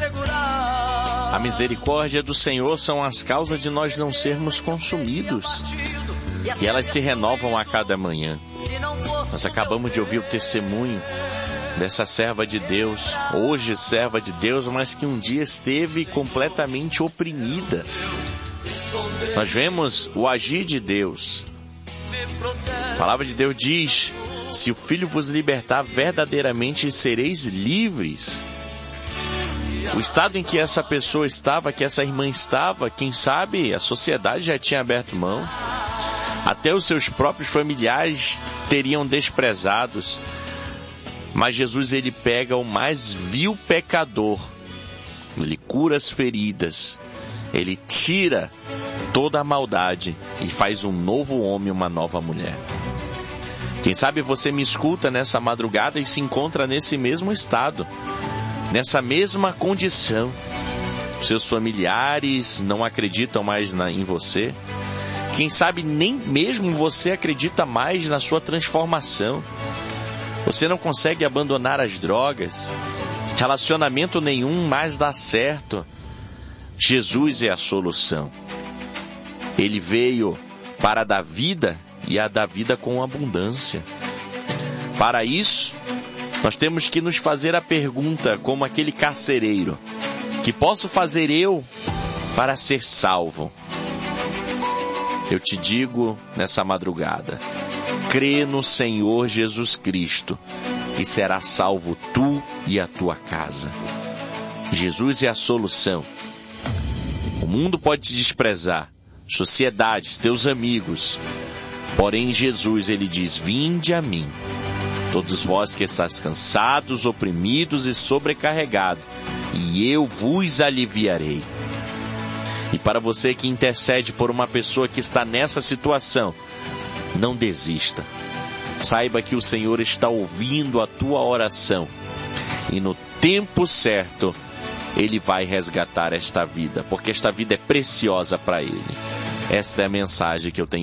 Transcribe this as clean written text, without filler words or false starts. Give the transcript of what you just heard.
A misericórdia do Senhor são as causas de nós não sermos consumidos, e elas se renovam a cada manhã. Nós acabamos de ouvir o testemunho dessa serva de Deus, hoje serva de Deus, mas que um dia esteve completamente oprimida. Nós vemos o agir de Deus. A palavra de Deus diz: se o Filho vos libertar, verdadeiramente sereis livres. O estado em que essa pessoa estava, que essa irmã estava, quem sabe a sociedade já tinha aberto mão. Até os seus próprios familiares teriam desprezados. Mas Jesus, ele pega o mais vil pecador, ele cura as feridas, ele tira toda a maldade e faz um novo homem, uma nova mulher. Quem sabe você me escuta nessa madrugada e se encontra nesse mesmo estado, nessa mesma condição. Seus familiares não acreditam mais em você. Quem sabe nem mesmo você acredita mais na sua transformação. Você não consegue abandonar as drogas. Relacionamento nenhum mais dá certo. Jesus é a solução. Ele veio para dar vida e a dar vida com abundância. Para isso, nós temos que nos fazer a pergunta, como aquele carcereiro: que posso fazer eu para ser salvo? Eu te digo nessa madrugada: crê no Senhor Jesus Cristo e será salvo tu e a tua casa. Jesus é a solução. O mundo pode te desprezar, sociedades, teus amigos, porém Jesus, ele diz: vinde a mim, todos vós que estáis cansados, oprimidos e sobrecarregados, e eu vos aliviarei. E para você que intercede por uma pessoa que está nessa situação, não desista. Saiba que o Senhor está ouvindo a tua oração e no tempo certo Ele vai resgatar esta vida, porque esta vida é preciosa para Ele. Esta é a mensagem que eu tenho